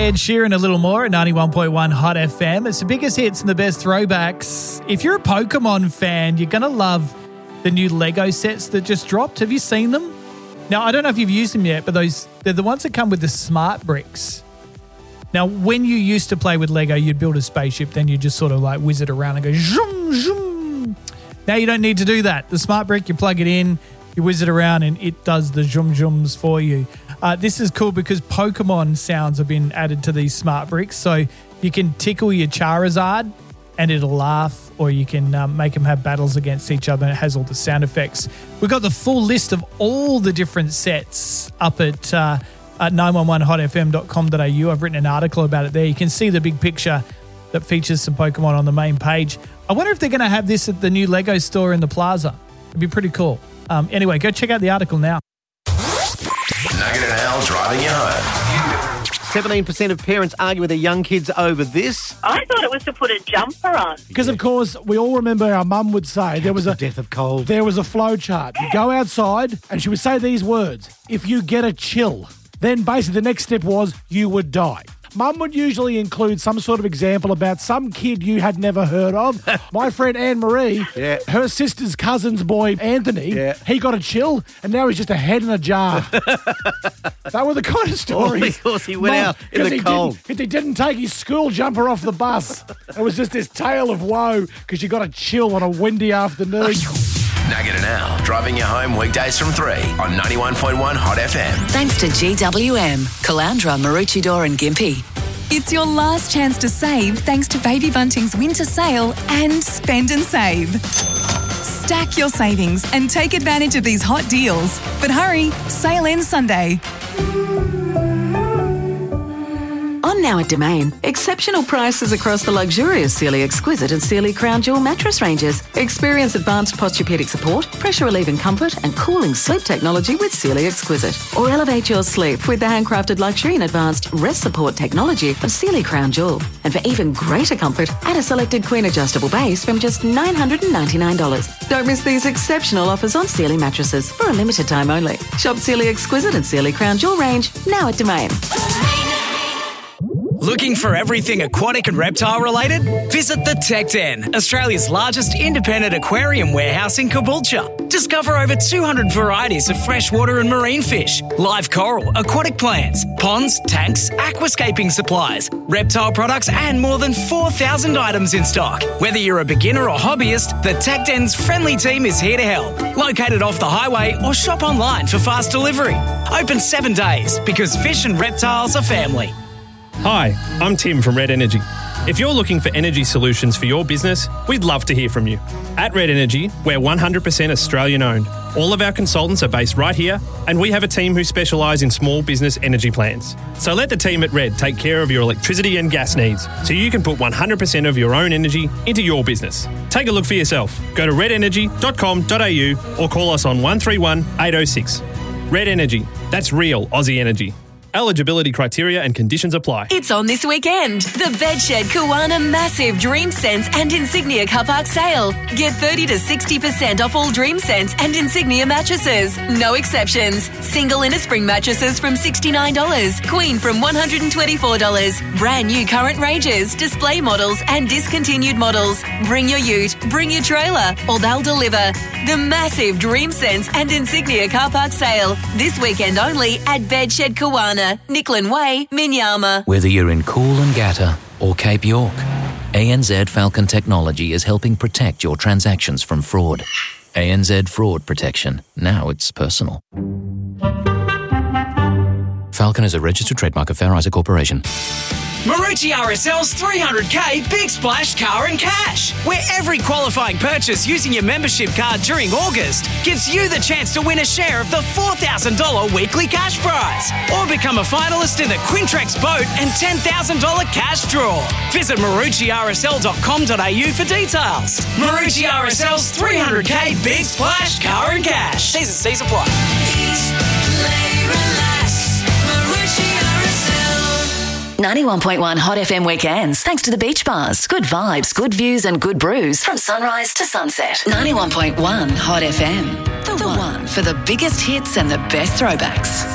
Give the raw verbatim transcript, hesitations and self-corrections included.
Ed Sheeran, a little more at ninety-one point one Hot F M. It's the biggest hits and the best throwbacks. If you're a Pokemon fan, you're going to love the new Lego sets that just dropped. Have you seen them? Now, I don't know if you've used them yet, but those they're the ones that come with the smart bricks. Now, when you used to play with Lego, you'd build a spaceship, then you'd just sort of like whiz it around and go zoom, zoom. Now you don't need to do that. The smart brick, you plug it in, you whiz it around, and it does the zoom zooms for you. Uh, this is cool because Pokemon sounds have been added to these smart bricks, so you can tickle your Charizard and it'll laugh, or you can um, make them have battles against each other and it has all the sound effects. We've got the full list of all the different sets up at, uh, at nine one one hot f m dot com dot a u. I've written an article about it there. You can see the big picture that features some Pokemon on the main page. I wonder if they're going to have this at the new Lego store in the plaza. It'd be pretty cool. Um, anyway, go check out the article now. Nugget and Al driving you home. seventeen percent of parents argue with their young kids over this. I thought it was to put a jumper on. Because, of course, we all remember our mum would say there was a death of cold. There was a flow chart. You go outside and she would say these words. If you get a chill, then basically the next step was you would die. Mum would usually include some sort of example about some kid you had never heard of. My friend Anne-Marie, yeah. her sister's cousin's boy, Anthony, yeah. he got a chill and now he's just a head in a jar. That were the kind of stories. All because he went Mum, out in the he cold. Didn't, he didn't take his school jumper off the bus. It was just this tale of woe because you got a chill on a windy afternoon. Nugget and Al driving you home weekdays from three on ninety-one point one Hot F M. Thanks to G W M, Calandra, Maroochydore and Gympie. It's your last chance to save thanks to Baby Bunting's winter sale and Spend and Save. Stack your savings and take advantage of these hot deals. But hurry, sale ends Sunday. On now at Domain, exceptional prices across the luxurious Sealy Exquisite and Sealy Crown Jewel mattress ranges. Experience advanced posturepedic support, pressure relieving comfort and cooling sleep technology with Sealy Exquisite. Or elevate your sleep with the handcrafted luxury and advanced rest support technology of Sealy Crown Jewel. And for even greater comfort, add a selected queen adjustable base from just nine hundred ninety-nine dollars. Don't miss these exceptional offers on Sealy mattresses for a limited time only. Shop Sealy Exquisite and Sealy Crown Jewel range now at Domain. Looking for everything aquatic and reptile related? Visit the Tech Den, Australia's largest independent aquarium warehouse in Caboolture. Discover over two hundred varieties of freshwater and marine fish, live coral, aquatic plants, ponds, tanks, aquascaping supplies, reptile products and more than four thousand items in stock. Whether you're a beginner or hobbyist, the Tech Den's friendly team is here to help. Located off the highway or shop online for fast delivery. Open seven days because fish and reptiles are family. Hi, I'm Tim from Red Energy. If you're looking for energy solutions for your business, we'd love to hear from you. At Red Energy, we're one hundred percent Australian owned. All of our consultants are based right here, and we have a team who specialise in small business energy plans. So let the team at Red take care of your electricity and gas needs, so you can put one hundred percent of your own energy into your business. Take a look for yourself. Go to red energy dot com dot a u or call us on one three one, eight oh six. Red Energy, that's real Aussie energy. Eligibility criteria and conditions apply. It's on this weekend. The Bedshed Kawana Massive Dream Sense and Insignia Car Park Sale. Get thirty to sixty percent off all Dream Sense and Insignia mattresses. No exceptions. Single inner spring mattresses from sixty-nine dollars. Queen from one hundred twenty-four dollars. Brand new current ranges, display models and discontinued models. Bring your ute, bring your trailer, or they'll deliver. The massive Dream Sense and Insignia Car Park Sale. This weekend only at Bedshed Kawana, Nicklin Way, Minyama. Whether you're in Coolangatta or Cape York, A N Z Falcon Technology is helping protect your transactions from fraud. A N Z Fraud Protection. Now it's personal. Falcon is a registered trademark of Fair Isaac Corporation. Marucci R S L's three hundred K Big Splash Car and Cash, where every qualifying purchase using your membership card during August gives you the chance to win a share of the four thousand dollars weekly cash prize, or become a finalist in the Quintrex boat and ten thousand dollars cash draw. Visit marucci r s l dot com dot a u for details. Marucci R S L's three hundred K Big Splash Car and Cash. T's and C's apply. ninety-one point one Hot F M weekends, thanks to the beach bars. Good vibes, good views and good brews from sunrise to sunset. ninety-one point one Hot F M, the, the one for the biggest hits and the best throwbacks.